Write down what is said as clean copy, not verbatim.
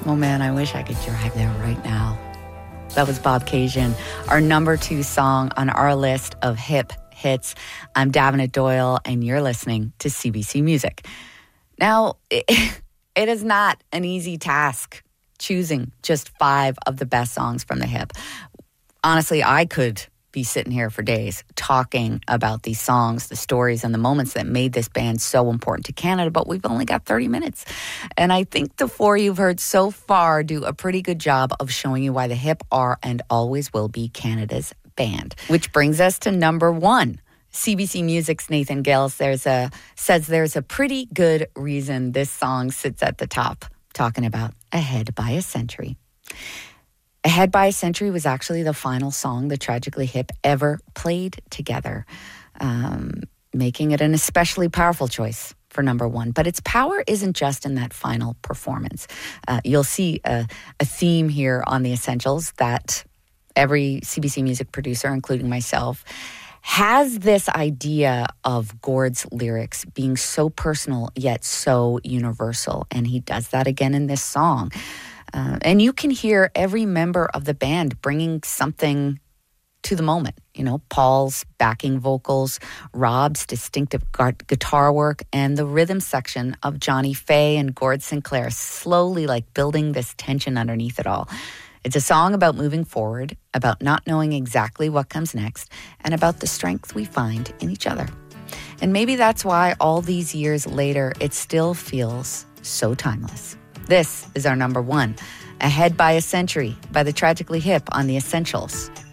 Oh man, I wish I could drive there right now. That was Bobcaygeon, our number 2 song on our list of hip hits. I'm Davenant Doyle, and you're listening to CBC Music. Now, it is not an easy task choosing just 5 of the best songs from the hip. Honestly, I could be sitting here for days talking about these songs, the stories, and the moments that made this band so important to Canada, but we've only got 30 minutes. And I think the 4 you've heard so far do a pretty good job of showing you why the hip are and always will be Canada's band. Which brings us to number 1. CBC Music's Nathan Gales says there's a pretty good reason this song sits at the top, talking about Ahead by a Century. Ahead by a Century was actually the final song the Tragically Hip ever played together, making it an especially powerful choice for number 1. But its power isn't just in that final performance. You'll see a theme here on The Essentials that every CBC Music producer, including myself, has this idea of Gord's lyrics being so personal yet so universal. And he does that again in this song. And you can hear every member of the band bringing something to the moment. You know, Paul's backing vocals, Rob's distinctive guitar work, and the rhythm section of Johnny Fay and Gord Sinclair slowly building this tension underneath it all. It's a song about moving forward, about not knowing exactly what comes next, and about the strength we find in each other. And maybe that's why all these years later, it still feels so timeless. This is our number 1, Ahead by a Century by the Tragically Hip on The Essentials.